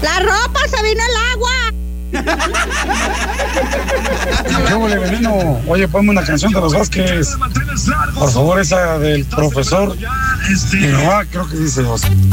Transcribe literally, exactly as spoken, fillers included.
La ropa se vino el agua. ¿Qué huele, Veneno? Oye, ponme una canción de los Vázquez. Por favor, esa del profesor. Y no, creo que dice dos.